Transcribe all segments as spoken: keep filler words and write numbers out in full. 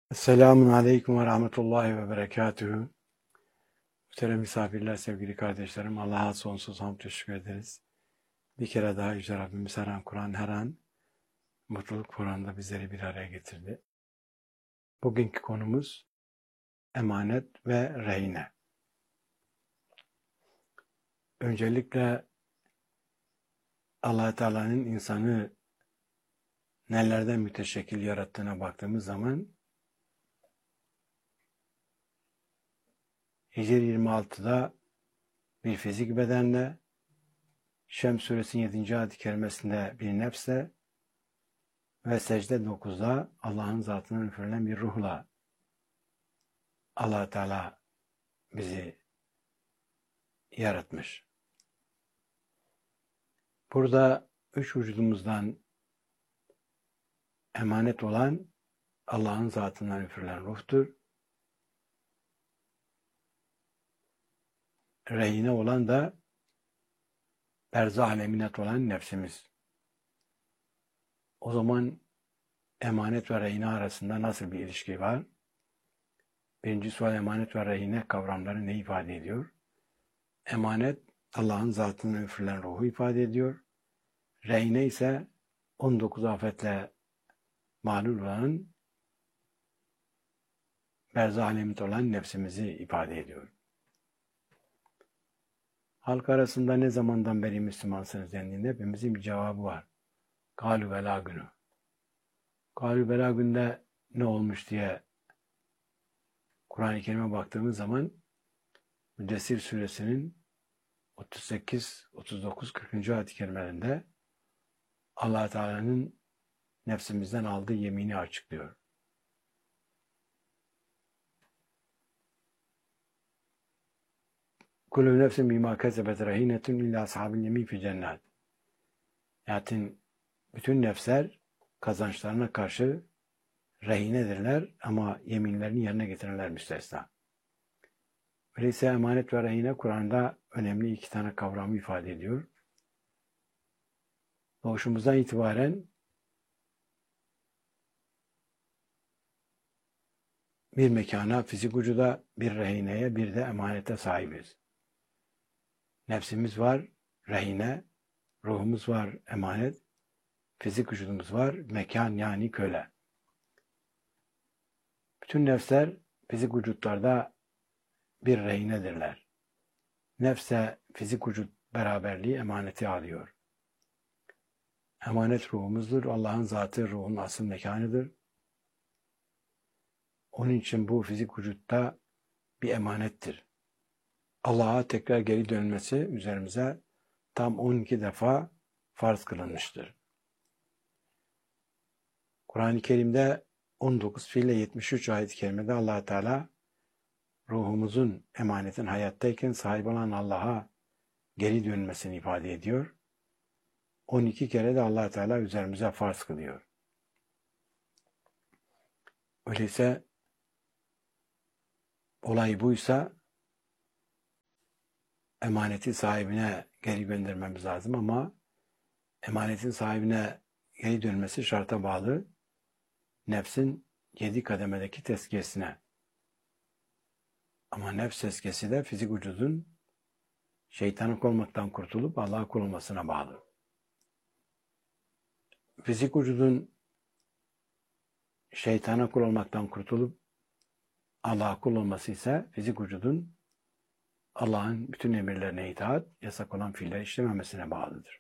Selamun Aleyküm ve Rahmetullahi ve Berekatühü. Muhterem misafirler, sevgili kardeşlerim, Allah'a sonsuz hamd teşekkür ederiz. Bir kere daha Yüce Rabbimiz her an Kur'an, her an mutluluk programında bizleri bir araya getirdi. Bugünkü konumuz emanet ve rehine. Öncelikle Allah Teala'nın insanı nelerden müteşekkil yarattığına baktığımız zaman Hicr yirmi altıda bir fizik bedenle, Şems suresinin yedinci ayet-i kerimesinde bir nefsle ve secde dokuzda Allah'ın zatından üfürülen bir ruhla Allah Teala bizi yaratmış. Burada üç vücudumuzdan emanet olan Allah'ın zatından üfürülen ruhtur. Rehine olan da berzah aleminet olan nefsimiz. O zaman emanet ve rehine arasında nasıl bir ilişki var? Birinci sual, emanet ve rehine kavramları ne ifade ediyor? Emanet, Allah'ın zatından üfürülen ruhu ifade ediyor. Rehine ise on dokuz afetle mağlul olan, berzah aleminet olan nefsimizi ifade ediyor. Halk arasında ne zamandan beri Müslümansınız dendiğinde hepimizin bir cevabı var. Galü bela günü. Galü bela günde ne olmuş diye Kur'an-ı Kerim'e baktığımız zaman Müddessir suresinin otuz sekiz, otuz dokuz, kırkıncı ayet-i kerimelerinde Allah Teala'nın nefsimizden aldığı yemini açıklıyor. Kullu nefsin bima kesebet rehinetun illa ashabil yemin fi cennet. Yani bütün nefsler kazançlarına karşı rehinedirler ama yeminlerini yerine getirirler müstesna. Öyleyse emanet ve rehine Kur'an'da önemli iki tane kavramı ifade ediyor. Doğuşumuzdan itibaren bir mekana, fizik vücuda, bir rehineye, bir de emanete sahibiz. Nefsimiz var, rehine, ruhumuz var, emanet, fizik vücudumuz var, mekan yani köle. Bütün nefsler fizik vücutlarda bir rehinedirler. Nefse fizik vücut beraberliği emaneti alıyor. Emanet ruhumuzdur. Allah'ın zatı ruhun asıl mekanıdır. Onun için bu fizik vücutta bir emanettir. Allah'a tekrar geri dönmesi üzerimize tam on iki defa farz kılınmıştır. Kur'an-ı Kerim'de on dokuz fiille yetmiş üç ayet-i kerimede Allah Teala ruhumuzun emanetin hayattayken sahip olan Allah'a geri dönmesini ifade ediyor. on iki kere de Allah Teala üzerimize farz kılıyor. Öyleyse olay buysa emaneti sahibine geri göndermemiz lazım ama emanetin sahibine geri dönmesi şarta bağlı. Nefsin yedi kademedeki tezkiyesine. Ama nefs tezkiyesi de fizik vücudun şeytanlık olmaktan kurtulup Allah'a kul olmasına bağlı. Fizik vücudun şeytana kul olmaktan kurtulup Allah'a kul olması ise fizik vücudun Allah'ın bütün emirlerine itaat, yasak olan fiiller işlememesine bağlıdır.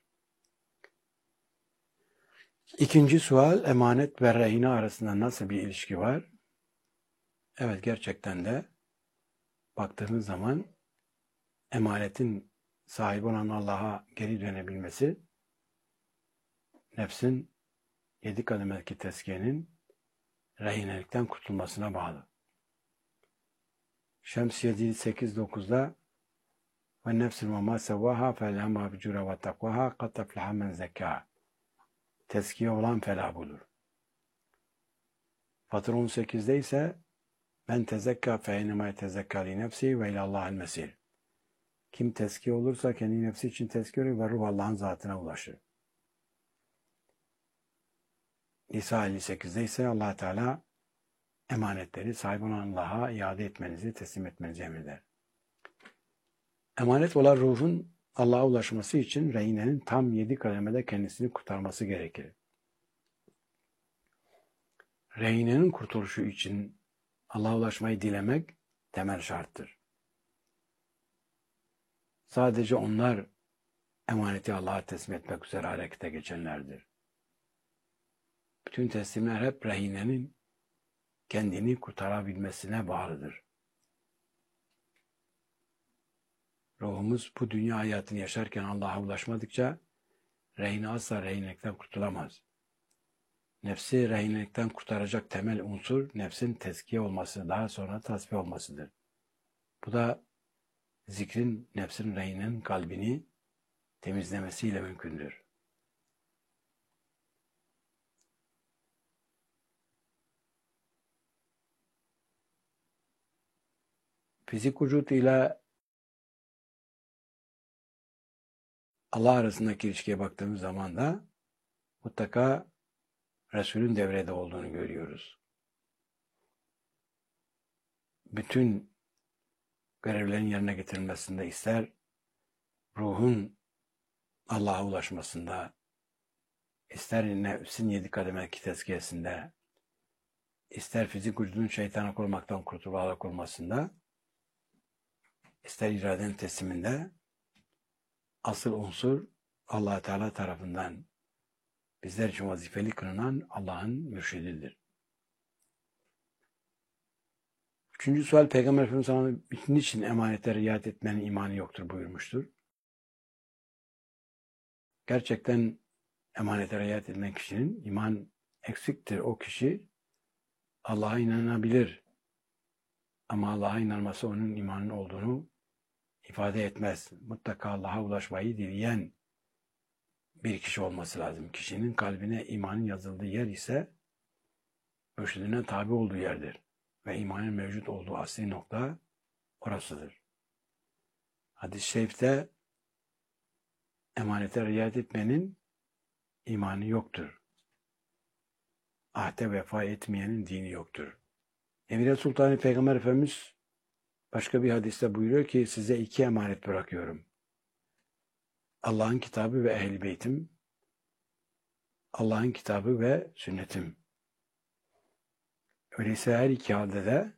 İkinci sual, emanet ve rehine arasında nasıl bir ilişki var? Evet, gerçekten de baktığımız zaman emanetin sahibi olan Allah'a geri dönebilmesi, nefsin yedi kademedeki tezkiyenin rehinelikten kurtulmasına bağlı. Şems yedi sekiz dokuzda ve nefsin ve ma sevvaha felhemha bicura ve takvaha kad teflaha men zekâ. Tezkiye olan felah bulur. Fatır on sekizde ise men tezekka fe enema tezekka li nefsi ve ilallahil mesir. Kim tezkiye olursa kendi nefsi için tezkiye olur ve ruh Allah'ın zatına ulaşır. Nisa elli sekizde ise Allah Teala emanetleri sahip olan Allah'a iade etmenizi, teslim etmenizi emreder. Emanet olan ruhun Allah'a ulaşması için rehinenin tam yedi kademede kendisini kurtarması gerekir. Rehinenin kurtuluşu için Allah'a ulaşmayı dilemek temel şarttır. Sadece onlar emaneti Allah'a teslim etmek üzere harekete geçenlerdir. Bütün teslimler hep rehinenin kendini kurtarabilmesine bağlıdır. Ruhumuz bu dünya hayatını yaşarken Allah'a ulaşmadıkça rehine asla rehinelikten kurtulamaz. Nefsi rehinelikten kurtaracak temel unsur nefsin tezkiye olması, daha sonra tasfiye olmasıdır. Bu da zikrin nefsin rehinenin kalbini temizlemesiyle mümkündür. Fizik vücut ile Allah arasındaki ilişkiye baktığımız zaman da mutlaka Resul'ün devrede olduğunu görüyoruz. Bütün görevlerin yerine getirilmesinde ister ruhun Allah'a ulaşmasında, ister nefsin yedi kademeki tezkiyesinde, ister fizik vücudun şeytana korumaktan kurtularak olmasında, ister iradenin tesliminde asıl unsur Allah Teala tarafından bizler için vazifeli kılınan Allah'ın mürşididir. Üçüncü sual, Peygamber Efendimiz sallallahu aleyhi ve sellem niçin emanetlere riayet etmenin imanı yoktur buyurmuştur. Gerçekten emanetlere riayet etmeyen kişinin iman eksiktir. O kişi Allah'a inanabilir. Ama Allah'a inanması onun imanın olduğunu ifade etmez. Mutlaka Allah'a ulaşmayı dileyen bir kişi olması lazım. Kişinin kalbine imanın yazıldığı yer ise mürşidine tabi olduğu yerdir. Ve imanın mevcut olduğu asli nokta orasıdır. Hadis-i şerifte emanete riayet etmenin imanı yoktur. Ahde vefa etmeyenin dini yoktur. Emir Sultanı Peygamber Efendimiz başka bir hadiste buyuruyor ki size iki emanet bırakıyorum. Allah'ın kitabı ve ehl-i beytim, Allah'ın kitabı ve sünnetim. Öyleyse her iki halde de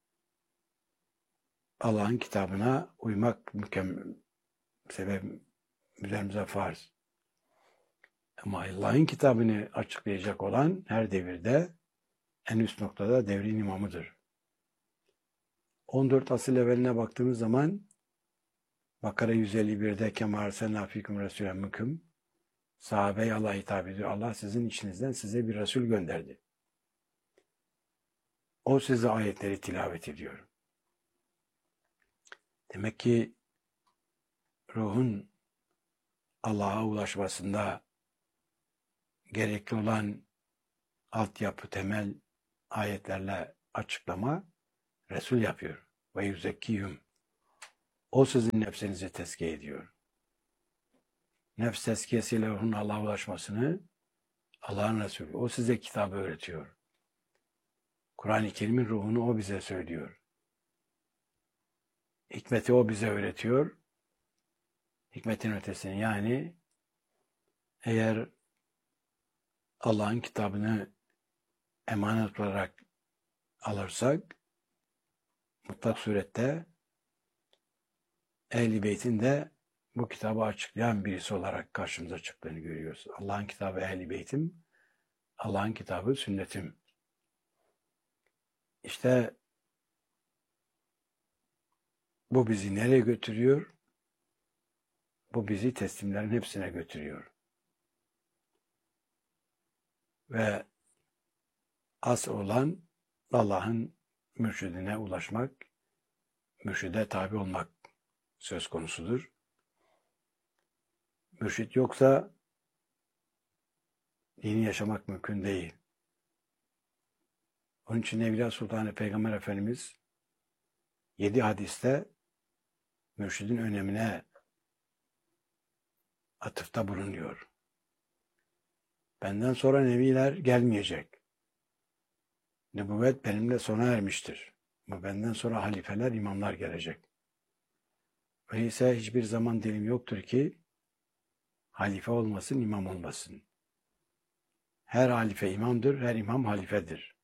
Allah'ın kitabına uymak mükemmel sebep üzerimize farz. Ama Allah'ın kitabını açıklayacak olan her devirde en üst noktada devrin imamıdır. on dört asıl evveline baktığımız zaman Bakara yüz elli birde Kema arsalna fikum resulen minkum, sahabe-i Allah hitap ediyor. Allah sizin içinizden size bir Resul gönderdi. O size ayetleri tilavet ediyor. Demek ki ruhun Allah'a ulaşmasında gerekli olan altyapı, temel ayetlerle açıklama Resul yapıyor. Ve yüzekkiyum. O sizin nefsinizi tezkiye ediyor. Nefs tezkiyesiyle ruhun Allah'a ulaşmasını Allah'ın Resulü. O size kitabı öğretiyor. Kur'an-ı Kerim'in ruhunu o bize söylüyor. Hikmeti o bize öğretiyor. Hikmetin ötesini, yani eğer Allah'ın kitabını emanet olarak alırsak mutlak surette Ehl-i Beyt'in de bu kitabı açıklayan birisi olarak karşımıza çıktığını görüyoruz. Allah'ın kitabı Ehl-i Beyt'im, Allah'ın kitabı sünnetim. İşte bu bizi nereye götürüyor? Bu bizi teslimlerin hepsine götürüyor. Ve asıl olan Allah'ın mürşidine ulaşmak, mürşide tabi olmak söz konusudur. Mürşid yoksa dini yaşamak mümkün değil. Onun için Evliya Sultanı Peygamber Efendimiz yedi hadiste mürşidin önemine atıfta bulunuyor. Benden sonra neviler gelmeyecek. Nübüvvet benimle sona ermiştir. Ama benden sonra halifeler, imamlar gelecek. Öyleyse hiçbir zaman dilim yoktur ki halife olmasın, imam olmasın. Her halife imamdır, her imam halifedir.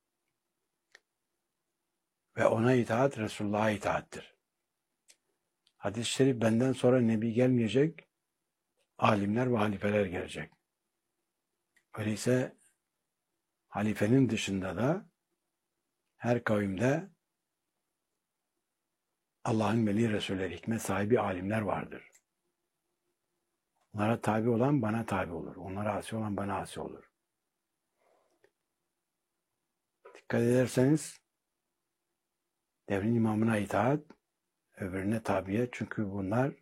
Ve ona itaat, Resulullah'a itaattir. Hadis-i şerif benden sonra nebi gelmeyecek, alimler ve halifeler gelecek. Öyleyse halifenin dışında da her kavimde Allah'ın veli Resulleri, hikmet sahibi alimler vardır. Onlara tabi olan bana tabi olur. Onlara asi olan bana asi olur. Dikkat ederseniz devrin imamına itaat, öbürüne tabiyet. Çünkü bunlar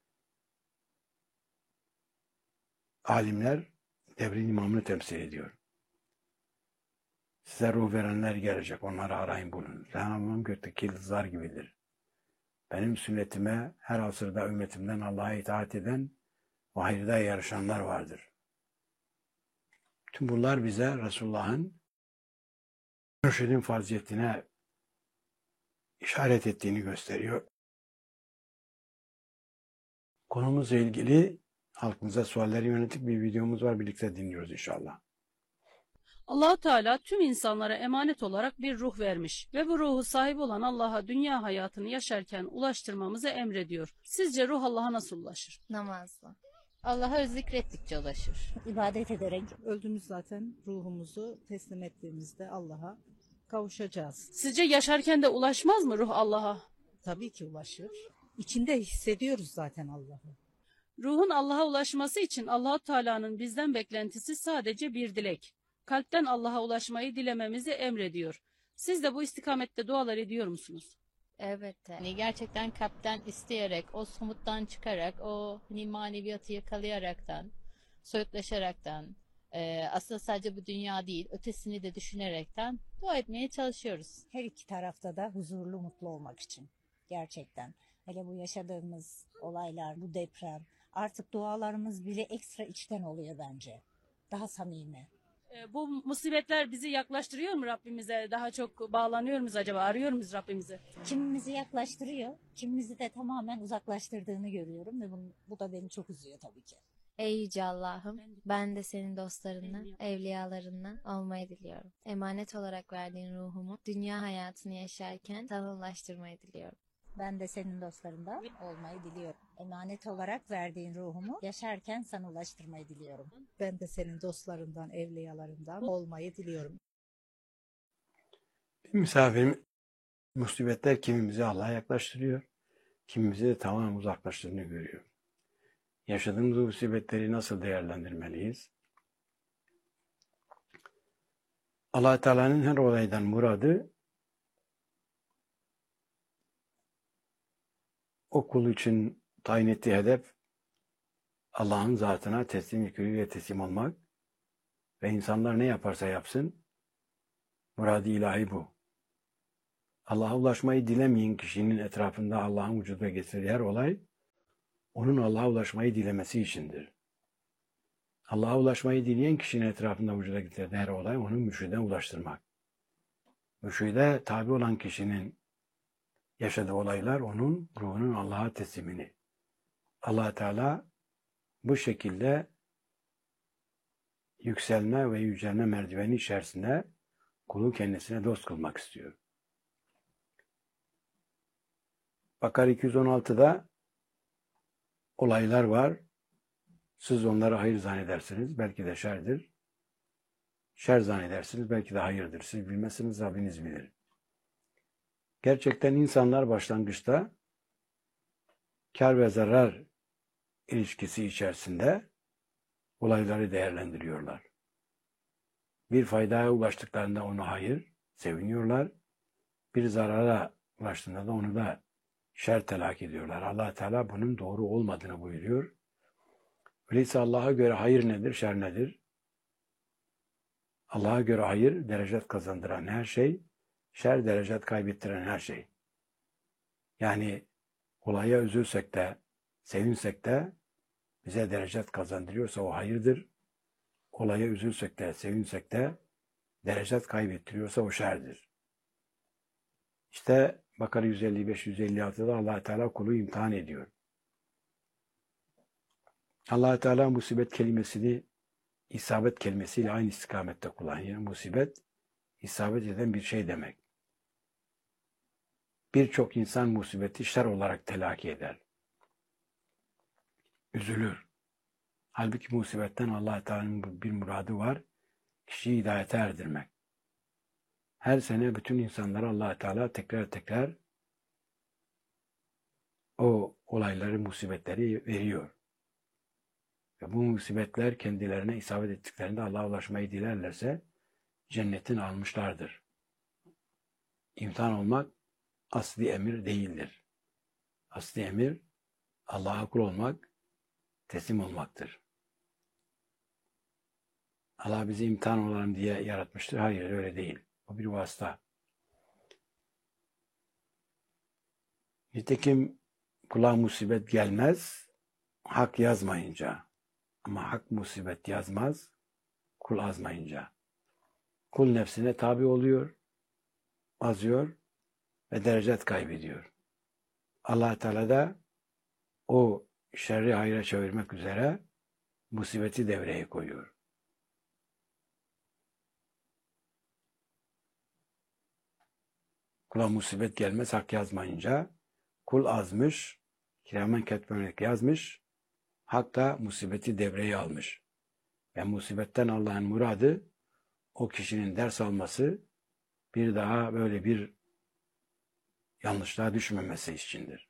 alimler devrin imamını temsil ediyor. Size ruh verenler gelecek. Onları arayın bulun. Cenab-ı gökteki yıldızlar gibidir. Benim sünnetime her asırda ümmetimden Allah'a itaat eden ve hayırda yarışanlar vardır. Tüm bunlar bize Resulullah'ın mürşidin faziletine işaret ettiğini gösteriyor. Konumuzla ilgili halkımıza sualleri yönelik bir videomuz var. Birlikte dinliyoruz inşallah. Allah-u Teala tüm insanlara emanet olarak bir ruh vermiş ve bu ruhu sahip olan Allah'a dünya hayatını yaşarken ulaştırmamızı emrediyor. Sizce ruh Allah'a nasıl ulaşır? Namazla. Allah'a zikrettikçe ulaşır. İbadet ederek. Öldüğümüz zaten ruhumuzu teslim ettiğimizde Allah'a kavuşacağız. Sizce yaşarken de ulaşmaz mı ruh Allah'a? Tabii ki ulaşır. İçinde hissediyoruz zaten Allah'ı. Ruhun Allah'a ulaşması için Allah-u Teala'nın bizden beklentisi sadece bir dilek. Kalpten Allah'a ulaşmayı dilememizi emrediyor. Siz de bu istikamette dualar ediyor musunuz? Evet. Yani gerçekten kalpten isteyerek, o somuttan çıkarak, o hani maneviyatı yakalayaraktan, soyutlaşaraktan, e, aslında sadece bu dünya değil, ötesini de düşünerekten dua etmeye çalışıyoruz. Her iki tarafta da huzurlu, mutlu olmak için. Gerçekten. Hele bu yaşadığımız olaylar, bu deprem, artık dualarımız bile ekstra içten oluyor bence. Daha samimi. Ee, bu musibetler bizi yaklaştırıyor mu Rabbimize? Daha çok bağlanıyor muyuz acaba? Arıyor muyuz Rabbimizi? Kimimizi yaklaştırıyor, kimimizi de tamamen uzaklaştırdığını görüyorum ve bu, bu da beni çok üzüyor tabii ki. Ey Yüce Allah'ım, ben de senin dostlarından, evliyalarından olmayı diliyorum. Emanet olarak verdiğin ruhumu dünya hayatını yaşarken sana ulaştırmayı diliyorum. Ben de senin dostlarından olmayı diliyorum. Emanet olarak verdiğin ruhumu yaşarken sana ulaştırmayı diliyorum. Ben de senin dostlarından, evliyalarından olmayı diliyorum. Misafirim, musibetler kimimizi Allah'a yaklaştırıyor, kimimizi de tamamen uzaklaştırdığını görüyor. Yaşadığımız bu musibetleri nasıl değerlendirmeliyiz? Allah Teala'nın her olaydan muradı o kul için tayin ettiği hedef Allah'ın zatına teslim yüküyle teslim olmak ve insanlar ne yaparsa yapsın murad-ı ilahi bu. Allah'a ulaşmayı dilemeyen kişinin etrafında Allah'ın vücuda getirdiği her olay onun Allah'a ulaşmayı dilemesi içindir. Allah'a ulaşmayı dileyen kişinin etrafında vücuda getirdiği her olay onu mürşide ulaştırmak. Mürşide tabi olan kişinin yaşadığı olaylar onun ruhunun Allah'a teslimini. Allah Teala bu şekilde yükselme ve yücelme merdiveni içerisinde kulu kendisine dost kılmak istiyor. Bakara iki yüz on altıda olaylar var. Siz onları hayır zannedersiniz. Belki de şerdir. Şer zannedersiniz. Belki de hayırdır. Siz bilmezsiniz. Rabbiniz bilir. Gerçekten insanlar başlangıçta kar ve zarar ilişkisi içerisinde olayları değerlendiriyorlar. Bir faydaya ulaştıklarında onu hayır, seviniyorlar. Bir zarara ulaştığında da onu da şer telakki ediyorlar. Allah Teala bunun doğru olmadığını buyuruyor. Öyleyse Allah'a göre hayır nedir, şer nedir? Allah'a göre hayır, derecet kazandıran her şey, şer derecet kaybettiren her şey. Yani olaya üzülsek de, sevinsek de bize derecet kazandırıyorsa o hayırdır. Olaya üzülsek de, sevinsek de derecet kaybettiriyorsa o şerdir. İşte Bakara yüz elli beş yüz elli altıda Allah Teala kulu imtihan ediyor. Allah Teala musibet kelimesini isabet kelimesiyle aynı istikamette kullanıyor. Musibet isabet eden bir şey demek. Birçok insan musibeti şer olarak telakki eder. Üzülür. Halbuki musibetten Allah Teala'nın bir muradı var. Kişiyi hidayete erdirmek. Her sene bütün insanlara Allah Teala tekrar tekrar o olayları, musibetleri veriyor. Ve bu musibetler kendilerine isabet ettiklerinde Allah'a ulaşmayı dilerlerse cennetin almışlardır. İmtihan olmak asli emir değildir. Asli emir Allah'a kul olmak, teslim olmaktır. Allah bizi imtihan olalım diye yaratmıştır. Hayır, öyle değil. O bir vasıta. Nitekim kula musibet gelmez, hak yazmayınca. Ama hak musibet yazmaz, kul azmayınca. Kul nefsine tabi oluyor, azıyor ve derecet kaybediyor. Allah Teala da o şerri hayra çevirmek üzere musibeti devreye koyuyor. Kula musibet gelmez hak yazmayınca kul azmış, kiramen ketmemek yazmış, hak da musibeti devreye almış. Ve musibetten Allah'ın muradı o kişinin ders alması, bir daha böyle bir yanlışlığa düşmemesi içindir.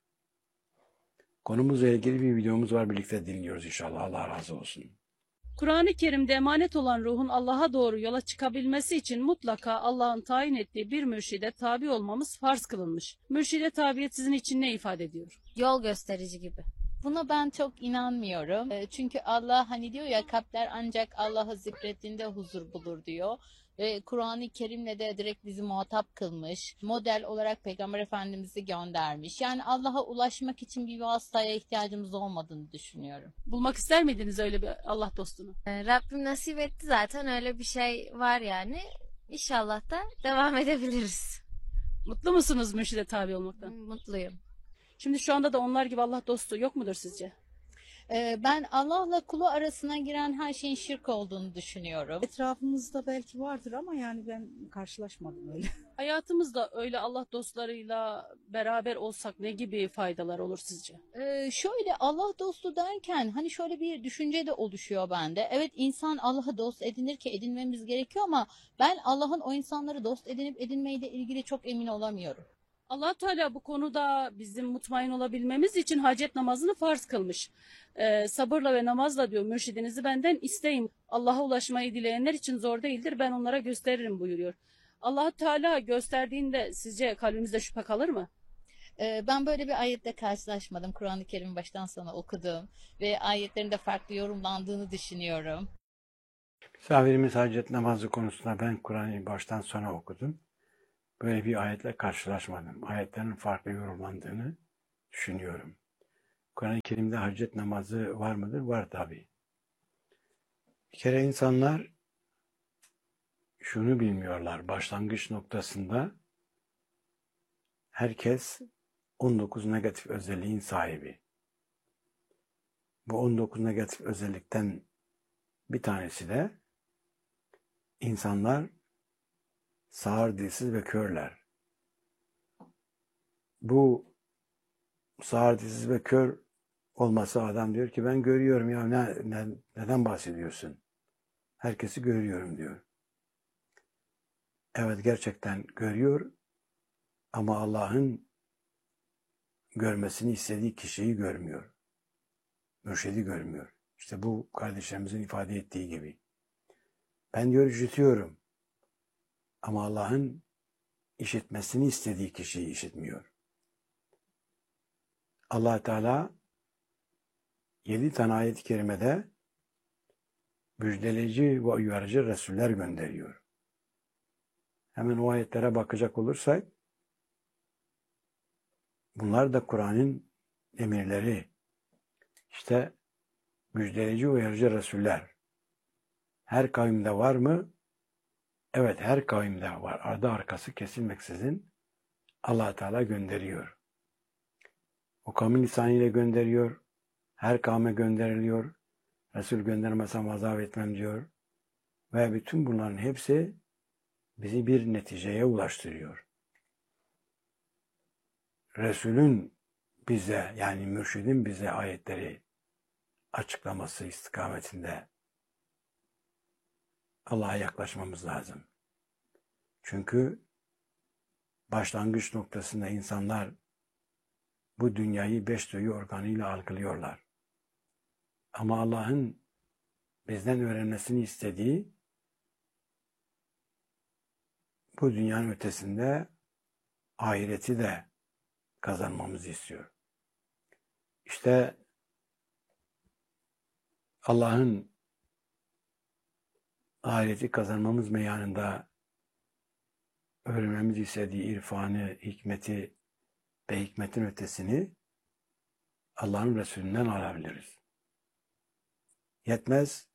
Konumuzla ilgili bir videomuz var, birlikte dinliyoruz inşallah. Allah razı olsun. Kur'an-ı Kerim'de emanet olan ruhun Allah'a doğru yola çıkabilmesi için mutlaka Allah'ın tayin ettiği bir mürşide tabi olmamız farz kılınmış. Mürşide tabiyet sizin için ne ifade ediyor? Yol gösterici gibi. Buna ben çok inanmıyorum. E, Çünkü Allah hani diyor ya, kalpler ancak Allah'ı zikrettiğinde huzur bulur diyor. Ve Kur'an-ı Kerim'le de direkt bizi muhatap kılmış. Model olarak Peygamber Efendimiz'i göndermiş. Yani Allah'a ulaşmak için bir vasıtaya ihtiyacımız olmadığını düşünüyorum. Bulmak ister miydiniz öyle bir Allah dostunu? Ee, Rabbim nasip etti, zaten öyle bir şey var yani. İnşallah da devam edebiliriz. Mutlu musunuz mürşide tabi olmaktan? Mutluyum. Şimdi şu anda da onlar gibi Allah dostu yok mudur sizce? E, Ben Allah'la kulu arasına giren her şeyin şirk olduğunu düşünüyorum. Etrafımızda belki vardır ama yani ben karşılaşmadım öyle. Hayatımızda öyle Allah dostlarıyla beraber olsak ne gibi faydalar olur sizce? Ee, şöyle Allah dostu derken hani şöyle bir düşünce de oluşuyor bende. Evet, insan Allah'ı dost edinir ki edinmemiz gerekiyor ama ben Allah'ın o insanları dost edinip edinmeyle ilgili çok emin olamıyorum. Allah Teala bu konuda bizim mutmain olabilmemiz için hacet namazını farz kılmış. Ee, sabırla ve namazla diyor, mürşidinizi benden isteyin. Allah'a ulaşmayı dileyenler için zor değildir, ben onlara gösteririm buyuruyor. Allah Teala gösterdiğinde sizce kalbimizde şüphe kalır mı? Ee, ben böyle bir ayetle karşılaşmadım. Kur'an-ı Kerim'i baştan sona okudum ve ayetlerin de farklı yorumlandığını düşünüyorum. Misafirimiz hacet namazı konusunda ben Kur'an'ı baştan sona okudum. Böyle bir ayetle karşılaşmadım. Ayetlerin farklı yorumlandığını düşünüyorum. Kur'an-ı Kerim'de hacet namazı var mıdır? Var tabii. Bir kere insanlar şunu bilmiyorlar. Başlangıç noktasında herkes on dokuz negatif özelliğin sahibi. Bu on dokuz negatif özellikten bir tanesi de insanlar sağır, dilsiz ve körler. Bu sağır, dilsiz ve kör olması, adam diyor ki ben görüyorum ya, ne, ne, neden bahsediyorsun? Herkesi görüyorum diyor. Evet, gerçekten görüyor ama Allah'ın görmesini istediği kişiyi görmüyor. Mürşidi görmüyor. İşte bu kardeşlerimizin ifade ettiği gibi. Ben diyor işitiyorum ama Allah'ın işitmesini istediği kişiyi işitmiyor. Allah Teala yedi tane ayet-i kerimede müjdeleyici ve uyarıcı Resuller gönderiyor. Hemen o ayetlere bakacak olursak, bunlar da Kur'an'ın emirleri. İşte müjdeleyici ve uyarıcı Resuller her kavimde var mı? Evet, her kavimde var. Ardı arkası kesilmeksizin Allah Teala gönderiyor. O kavmin lisanıyla gönderiyor. Her kavme gönderiliyor. Resul göndermesem azap etmem diyor. Ve bütün bunların hepsi bizi bir neticeye ulaştırıyor. Resulün bize, yani mürşidin bize ayetleri açıklaması istikametinde Allah'a yaklaşmamız lazım. Çünkü başlangıç noktasında insanlar bu dünyayı beş duyu organıyla algılıyorlar. Ama Allah'ın bizden öğrenmesini istediği bu dünyanın ötesinde ahireti de kazanmamızı istiyor. İşte Allah'ın ahireti kazanmamız meyanında öğrenmemizi istediği irfanı, hikmeti ve hikmetin ötesini Allah'ın Resulünden alabiliriz. Yetmez.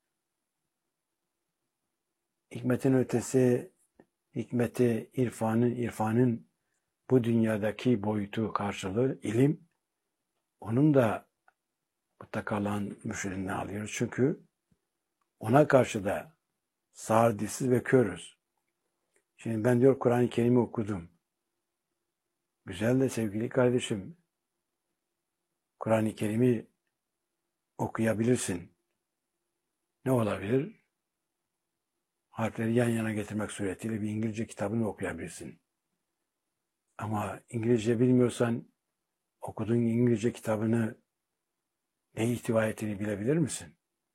Hikmetin ötesi, hikmeti, irfanı, irfanın bu dünyadaki boyutu karşılığı ilim, onun da mutlaka Allah'ın mürşidinden alıyoruz. Çünkü ona karşı da sağır, dilsiz ve körüz. Şimdi ben diyor Kur'an-ı Kerim'i okudum. Güzel de sevgili kardeşim, Kur'an-ı Kerim'i okuyabilirsin. Ne olabilir? Harfleri yan yana getirmek suretiyle bir İngilizce kitabını okuyabilirsin. Ama İngilizce bilmiyorsan okuduğun İngilizce kitabını ne ihtiva ettiğini bilebilir misin?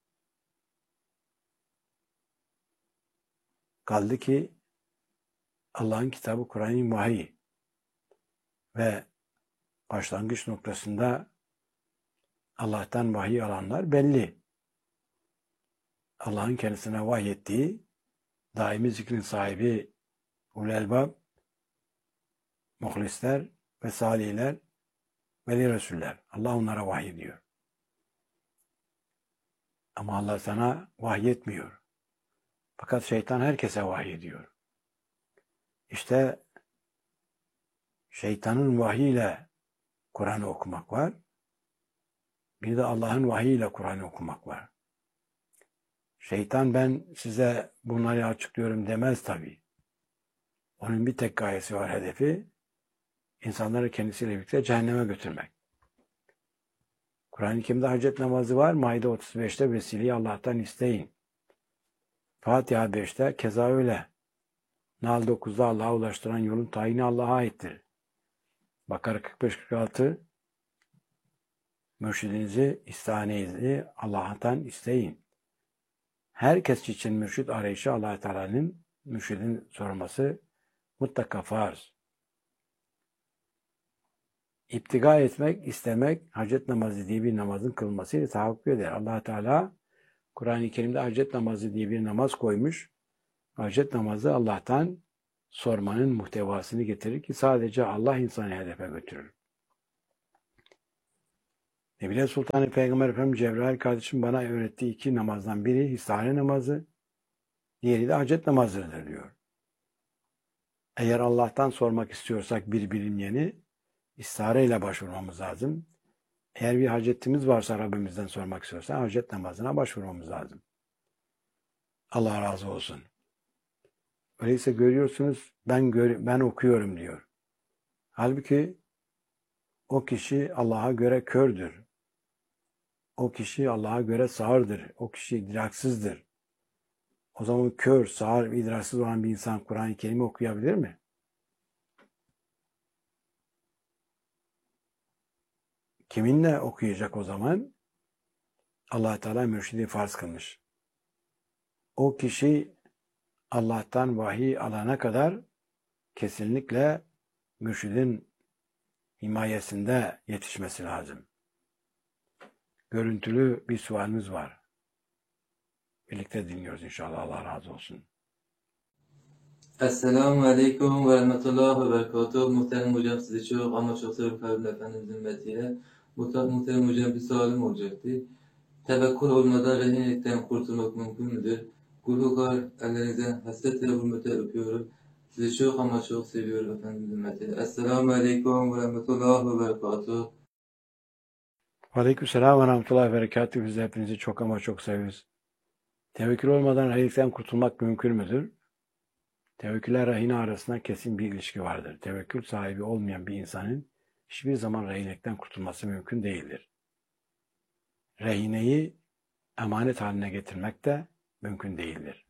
Kaldı ki Allah'ın kitabı Kur'an-ı vahiy ve başlangıç noktasında Allah'tan vahiy alanlar belli. Allah'ın kendisine vahyettiği daimi zikrin sahibi ulul elbab, muhlisler ve salihler, veli resuller. Allah onlara vahiy diyor. Ama Allah sana vahyetmiyor. Fakat şeytan herkese vahiy diyor. İşte şeytanın vahiyle Kur'an'ı okumak var. Bir de Allah'ın vahiyle Kur'an'ı okumak var. Şeytan ben size bunları açıklıyorum demez tabii. Onun bir tek gayesi var, hedefi. İnsanları kendisiyle birlikte cehenneme götürmek. Kur'an-ı Kerim'de hacet namazı var. Maide otuz beşte vesileyi Allah'tan isteyin. Fatiha beşte keza öyle. Nahl dokuzda Allah'a ulaştıran yolun tayini Allah'a aittir. Bakara kırk beş kırk altı mürşidinizi, istihanenizi Allah'tan isteyin. Herkes için mürşid arayışı Allah Teala'nın mürşidin sorması mutlaka farz. İptiga etmek, istemek, hacet namazı diye bir namazın kılmasıyla tahakkuk eder. Allah Teala Kur'an-ı Kerim'de hacet namazı diye bir namaz koymuş. Hacet namazı Allah'tan sormanın muhtevasını getirir ki sadece Allah insanı hedefe götürür. Nebile Sultanı Peygamber Efendimiz Cebrail kardeşim bana öğrettiği iki namazdan biri istihare namazı, diğeri de hacet namazıdır diyor. Eğer Allah'tan sormak istiyorsak bir bilinmeyeni istihare ile başvurmamız lazım. Eğer bir hacetimiz varsa Rabbimizden sormak istiyorsan hacet namazına başvurmamız lazım. Allah razı olsun. Öyleyse görüyorsunuz ben gör, ben okuyorum diyor. Halbuki o kişi Allah'a göre kördür. O kişi Allah'a göre sağırdır. O kişi idraksızdır. O zaman kör, sağır, idraksız olan bir insan Kur'an-ı Kerim'i okuyabilir mi? Kiminle okuyacak o zaman? Allah Teala mürşidi farz kılmış. O kişi Allah'tan vahiy alana kadar kesinlikle mürşidin himayesinde yetişmesi lazım. Görüntülü bir sualimiz var. Birlikte dinliyoruz inşallah. Allah razı olsun. Esselamu Aleyküm ve Rahmetullah ve Berekatuhu. Muhterem hocam sizi çok ama çok seviyorum Peygamber Efendimiz'in ümmetiyle. Muhterem hocam bir sualim olacaktı. Tevekkül olmadan rehinlikten kurtulmak mümkün müdür? Gulukar, ellerinizden hasretle hürmete öpüyorum. Sizi çok ama çok seviyorum efendim hürmetiyle. Esselamu Aleyküm ve Rahmetullah ve Berekatuhu. Aleykümselam ve rahmetullahi ve berekatühü. Biz de hepinizi çok ama çok seviyoruz. Tevekkül olmadan rehinelikten kurtulmak mümkün müdür? Tevekkülle rehine arasında kesin bir ilişki vardır. Tevekkül sahibi olmayan bir insanın hiçbir zaman rehinelikten kurtulması mümkün değildir. Rehineyi emanet haline getirmek de mümkün değildir.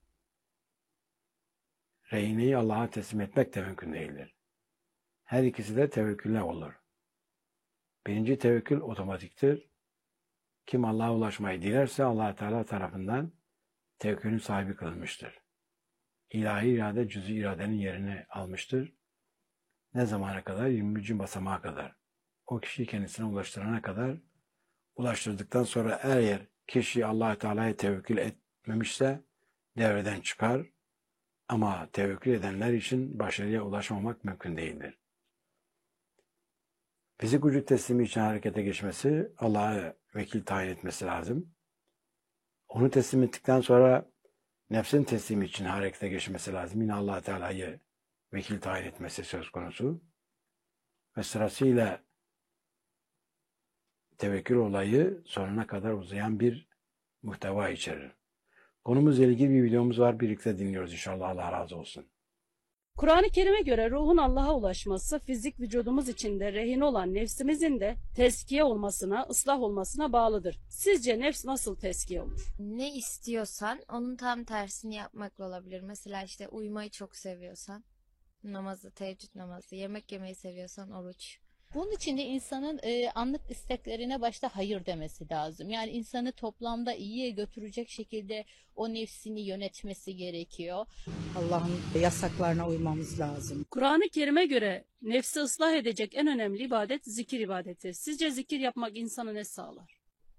Rehineyi Allah'a teslim etmek de mümkün değildir. Her ikisi de tevekkülle olur. Birinci tevekkül otomatiktir. Kim Allah'a ulaşmayı dilerse Allah Teala tarafından tevekkülün sahibi kılınmıştır. İlahi irade cüz-i iradenin yerini almıştır. Ne zamana kadar? yirminci basamağa kadar. O kişiyi kendisine ulaştırana kadar, ulaştırdıktan sonra eğer kişi Allah Teala'ya tevekkül etmemişse devreden çıkar. Ama tevekkül edenler için başarıya ulaşmamak mümkün değildir. Fizik vücut teslimi için harekete geçmesi, Allah'a vekil tayin etmesi lazım. Onu teslim ettikten sonra nefsin teslimi için harekete geçmesi lazım. Yine Allah Teala'yı vekil tayin etmesi söz konusu. Ve sırasıyla tevekkül olayı sonuna kadar uzayan bir muhteva içerir. Konumuzla ilgili bir videomuz var. Birlikte dinliyoruz inşallah. Allah razı olsun. Kur'an-ı Kerim'e göre ruhun Allah'a ulaşması, fizik vücudumuz içinde rehin olan nefsimizin de teskiye olmasına, ıslah olmasına bağlıdır. Sizce nefs nasıl teskiye olur? Ne istiyorsan onun tam tersini yapmakla olabilir. Mesela işte uyumayı çok seviyorsan namazı, teheccüd namazı, yemek yemeyi seviyorsan oruç. Bunun için de insanın e, anlık isteklerine başta hayır demesi lazım. Yani insanı toplamda iyiye götürecek şekilde o nefsini yönetmesi gerekiyor. Allah'ın yasaklarına uymamız lazım. Kur'an-ı Kerim'e göre nefsi ıslah edecek en önemli ibadet zikir ibadeti. Sizce zikir yapmak insana ne sağlar?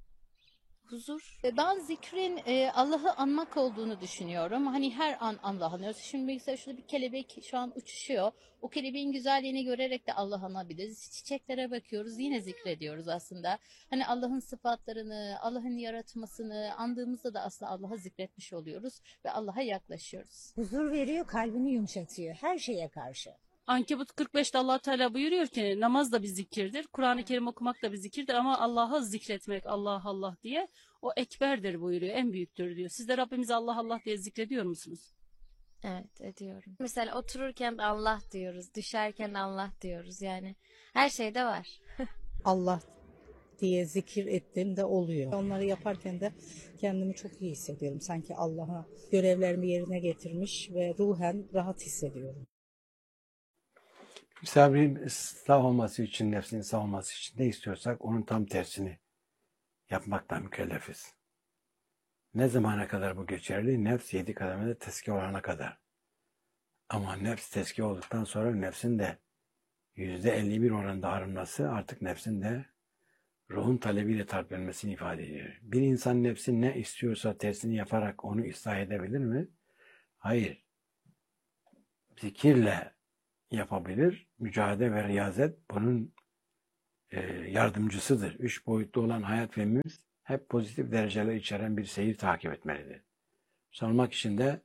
Huzur. Ve Ben zikrin e, Allah'ı anmak olduğunu düşünüyorum. Hani her an Allah'ı anıyoruz. Şimdi mesela şurada bir kelebek şu an uçuşuyor. O kelebeğin güzelliğini görerek de Allah'ı anabiliriz. Çiçeklere bakıyoruz, yine zikrediyoruz aslında. Hani Allah'ın sıfatlarını, Allah'ın yaratmasını andığımızda da aslında Allah'ı zikretmiş oluyoruz ve Allah'a yaklaşıyoruz. Huzur veriyor, kalbini yumuşatıyor her şeye karşı. Ankebut kırk beşte Allah Teala buyuruyor ki namaz da bir zikirdir. Kur'an-ı Kerim okumak da bir zikirdir ama Allah'ı zikretmek Allah Allah diye o ekberdir buyuruyor. En büyüktür diyor. Siz de Rabbimizi Allah Allah diye zikrediyor musunuz? Evet, ediyorum. Mesela otururken Allah diyoruz, düşerken Allah diyoruz. Yani her şeyde var. Allah diye zikir ettiğimde oluyor. Onları yaparken de kendimi çok iyi hissediyorum. Sanki Allah'a görevlerimi yerine getirmiş ve ruhen rahat hissediyorum. Misafirin ıslah olması için, nefsinin ıslah olması için ne istiyorsak onun tam tersini yapmaktan mükellefiz. Ne zamana kadar bu geçerli? Nefs yedi kademede tezkiye olana kadar. Ama nefs tezkiye olduktan sonra nefsin de yüzde elli bir oranında arınması artık nefsin de ruhun talebiyle tarif edilmesini ifade ediyor. Bir insan nefsin ne istiyorsa tersini yaparak onu ıslah edebilir mi? Hayır. Zikirle yapabilir. Mücadele ve riyazet bunun e, yardımcısıdır. Üç boyutlu olan hayat filmimiz hep pozitif dereceler içeren bir seyir takip etmelidir. Sormak için de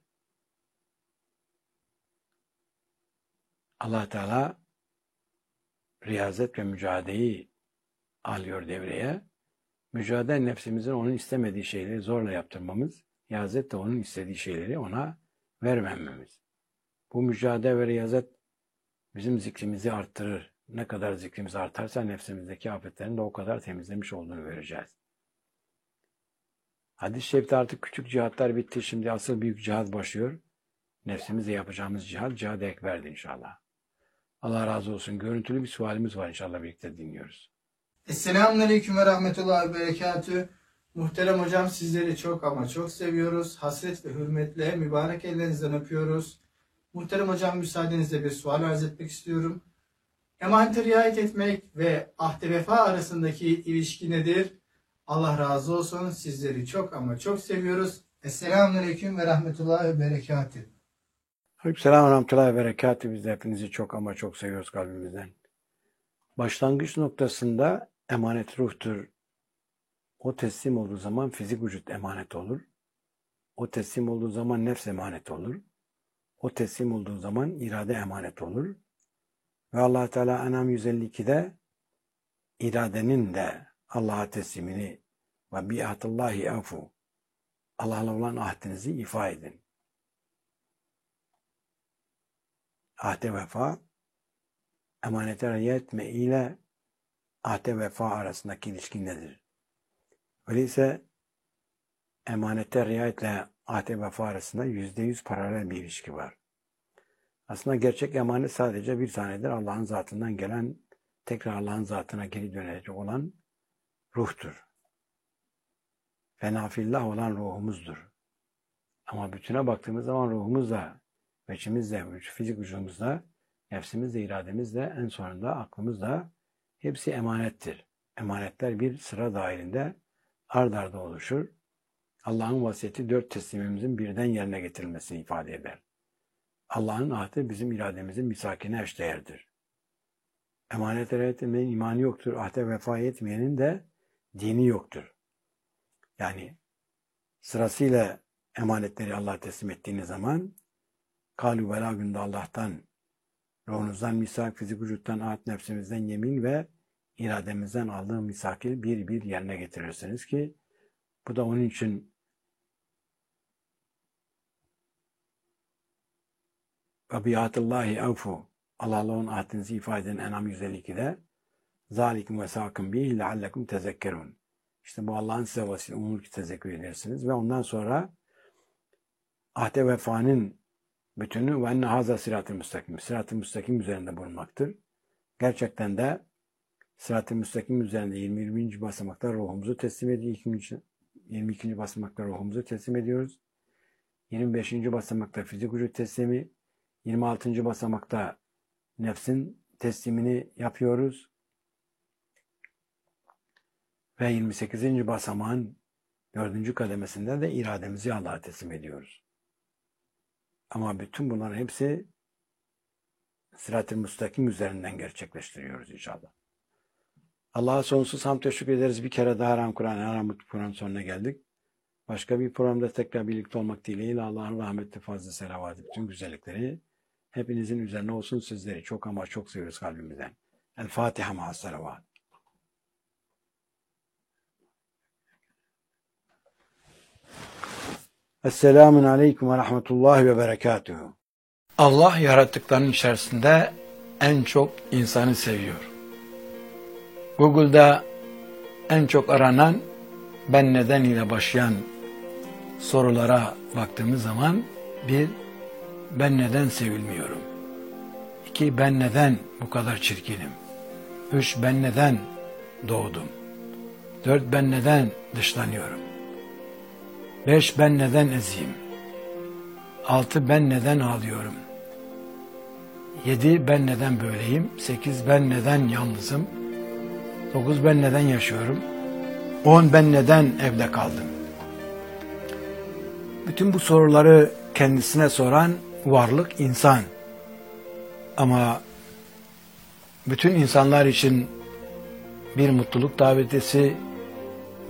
Allah Teala riyazet ve mücadeleyi alıyor devreye. Mücadele nefsimizin onun istemediği şeyleri zorla yaptırmamız, riyazet de onun istediği şeyleri ona vermememiz. Bu mücadele ve riyazet bizim zikrimizi arttırır. Ne kadar zikrimiz artarsa nefsimizdeki afetlerin de o kadar temizlemiş olduğunu göreceğiz. Hadis-i şerifte artık küçük cihatlar bitti. Şimdi asıl büyük cihat başlıyor. Nefsimizle yapacağımız cihat, cihad-ı ekberdi inşallah. Allah razı olsun. Görüntülü bir sualimiz var inşallah birlikte dinliyoruz. Esselamunaleyküm ve rahmetullahi ve berekatühü. Muhterem hocam, sizleri çok ama çok seviyoruz. Hasret ve hürmetle mübarek ellerinizden öpüyoruz. Muhterem hocam, müsaadenizle bir sual arz etmek istiyorum. Emanete riayet etmek ve ahde vefa arasındaki ilişki nedir? Allah razı olsun. Sizleri çok ama çok seviyoruz. Esselamunaleyküm ve rahmetullahi ve berekatühü. Aleykümselam ve rahmetullahi ve berekatühü. Biz de hepinizi çok ama çok seviyoruz kalbimizden. Başlangıç noktasında emanet ruhtur. O teslim olduğu zaman fizik vücut emanet olur. O teslim olduğu zaman nefs emanet olur. O teslim olduğu zaman irade emanet olur. Ve Allah Teala En'am yüz elli ikide iradenin de Allah'a teslimini ve bi'ahdillahi afu, Allah'la olan ahdinizi ifa edin. Ahde vefa, emanete riayet etme ile ahde vefa arasındaki ilişki nedir? Öyleyse emanete riayetle ahde vefa arasında yüzde yüz paralel bir ilişki var. Aslında gerçek emanet sadece bir tanedir. Allah'ın zatından gelen, tekrar Allah'ın zatına geri dönecek olan ruhtur. Fenafillah olan ruhumuzdur. Ama bütüne baktığımız zaman ruhumuzla, veçimizle, fizik vücudumuzla, nefsimizle, irademizle, en sonunda aklımızla hepsi emanettir. Emanetler bir sıra dahilinde ard arda oluşur. Allah'ın vasiyeti dört teslimimizin birden yerine getirilmesini ifade eder. Allah'ın ahdi bizim irademizin misakine eşdeğerdir. Emanet etmeyenin imanı yoktur. Ahde vefa etmeyenin de dini yoktur. Yani sırasıyla emanetleri Allah'a teslim ettiğiniz zaman kâlû velâ günde Allah'tan, ruhunuzdan misak, fizik vücuttan, ahd, nefsimizden yemin ve irademizden aldığım misakil bir bir yerine getirirsiniz ki bu da onun için ve bi'atillahi avfu, Allah'la onun ahdinizi ifade eden En'am yüz elli ikide zâlikum ve sâkım bih leallekum tezekkerun. İşte bu Allah'ın size vasiyeti, umulur ki tezekkür edersiniz ve ondan sonra ahde vefanın bütünü ve enne haza sırat-ı müstakim, sırat-ı müstakim üzerinde bulunmaktır. Gerçekten de sırat-ı müstakim üzerinde yirmi birinci basamakta ruhumuzu teslim ediyoruz. yirmi ikinci basamakta ruhumuzu teslim ediyoruz. yirmi beşinci basamakta fizik vücut teslimi, yirmi altıncı basamakta nefsin teslimini yapıyoruz. Ve yirmi sekizinci basamağın dördüncü kademesinde de irademizi Allah'a teslim ediyoruz. Ama bütün bunların hepsi sırat-ı müstakim üzerinden gerçekleştiriyoruz inşallah. Allah'a sonsuz hamd teşekkür ederiz. Bir kere daha Haram Kur'an, Haram Kur'an sonuna geldik. Başka bir programda tekrar birlikte olmak dileğiyle Allah'ın rahmeti, fazla selavatı, bütün güzellikleri hepinizin üzerine olsun. Sizleri çok ama çok seviyoruz kalbimizden. El Fatiha ma'as selavat. Esselamun aleyküm ve rahmetullahi ve berekatuhu. Allah yarattıklarının içerisinde en çok insanı seviyor. Google'da en çok aranan ben neden ile başlayan sorulara baktığımız zaman bir, ben neden sevilmiyorum? İki, ben neden bu kadar çirkinim? Üç, ben neden doğdum? Dört, ben neden dışlanıyorum? Beş, ben neden eziyim? Altı, ben neden ağlıyorum? Yedi, ben neden böyleyim? Sekiz, ben neden yalnızım? Dokuz, ben neden yaşıyorum? On, ben neden evde kaldım? Bütün bu soruları kendisine soran varlık insan. Ama bütün insanlar için bir mutluluk davetisi,